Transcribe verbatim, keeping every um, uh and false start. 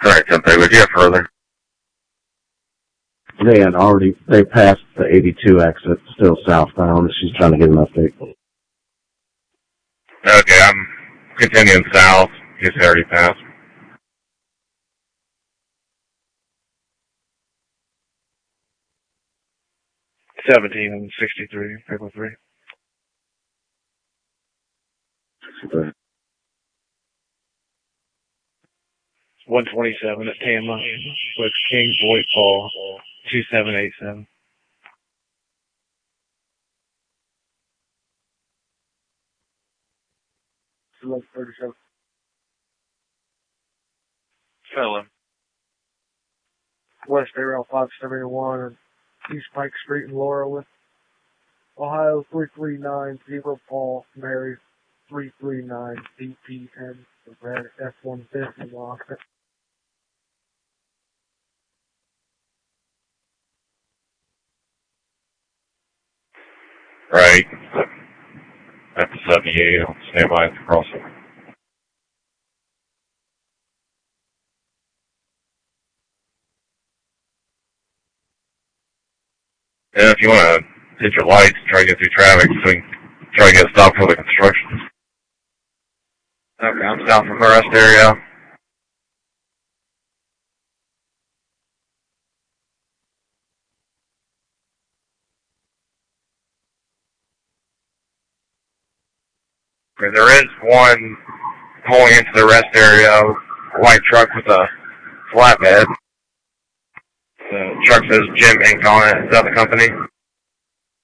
Alright, ten three, would you get further? They had already, they passed the eighty-two exit, still southbound. She's trying to get an update. Okay, I'm continuing south. He's already passed. seventeen and sixty-three, paper three. Super. one twenty-seven at Tama with King Voight Paul, two seven eight seven. thirty-seven. Fell him. West Aerial five seventy-one and East Pike Street in Laurel, Ohio three three nine zero Paul, Mary three three nine D P N, Red F one fifty lock. Right. At the seventy-eight, I'll stand by at the crossing. And if you want to hit your lights, try to get through traffic, so we can try to get a stop for the construction. Okay, I'm south from the rest area. Okay, there is one pulling into the rest area, a white truck with a flatbed. The truck says Jim Inc on it. Is that the company?